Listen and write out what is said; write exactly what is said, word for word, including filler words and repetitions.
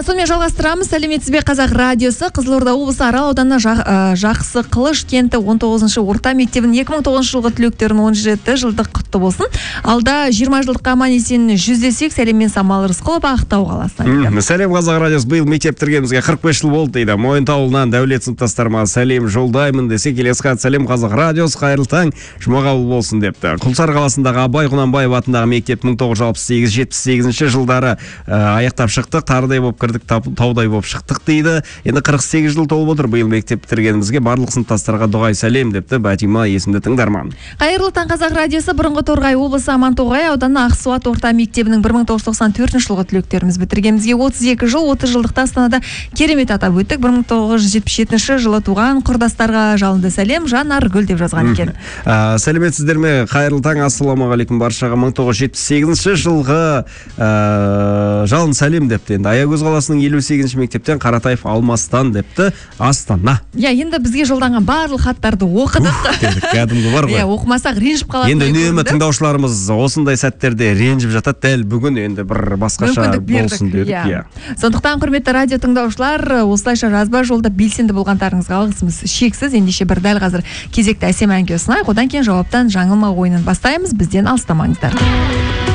сонымен жалғастырамыз. Сәлеметсіз бе, Қазақ радиосы. Қызылорда облысы Арал ауданы Жақсы Қылыш кенті он тоғызыншы орта мектебінің екі мың тоғызыншы жылғы түлектерін он жеті жылдық құтты болсын. Алда жиырма жылдыққа аман есен жүздесек. Сәлеммен Самал Рысқұлов, Ақтау қаласынан. Сәлем, Қазақ радиосы. Биыл мектеп бітіргенімізге қырық бес жыл болды дейді. Мойынтауылынан Дәулет сыныптастарыма сәлем жолдаймын десе, келесі хат: сәлем Қазақ радиосы, қайырлы таң, жұма қабыл болсын депті. Құлсары қаласындағы Абай Құнанбаев атындағы мектеп мың тоғыз жүз алпыс сегіз жетпіс сегізінші жылдары аяқтап шықтық, тарыдай болып кірдік, таудай болып шықтық дейді. Енді қырық сегіз жыл толып отыр биыл мектеп бітіргенімізге. Барлық сыныптастарға дұғай сәлем депті Батима есімді тыңдарман. Қайырлы таң, Қазақ радиосы. Бұрынғы Торғай облысы Амантоғай ауданы Ақсуат орта мектебінің бір мың тоғыз жүз тоқсан төртінші жылғы түлектеріміз бітіргенімізге отыз екі жыл, отыз жылдықта Астанада керемет атап өттік. бір мың тоғыз жүз жетпіс жетінші жылы туған құрдастарға жалынды сәлем, Жанаргүл деп жазған екен. Сәлеметсіздер ме? Қайырлы таң, ассалаумағалейкум баршаға. мың тоғыз жүз жетпіс сегізінші жылғы жалын сәлем депті. Енді Аягөз қаласының елу сегізінші мектептен Қаратаев Алмастан депті, Астана. Я, енді бізге жолданған барлық хаттарды оқыдық. Кәдімгі бар ғой. Я, оқымасақ ренжіп қалатын. Енді үнемі тыңдаушыларымыз осындай сәттерде ренжіп жатады. Дәл бүгін енді бір басқаша болсын дедік. Сондықтан, құрметті радио тыңдаушылар, осылайша жазба жолда белсенді болғандарыңызға алғысымыз шексіз. Ендеше бір дәл қазір кезекті әсем әнге ұсынайық. Одан кейін жауаптан жаңылма ойынын бастаймыз. Бізден алыстамаңыздар.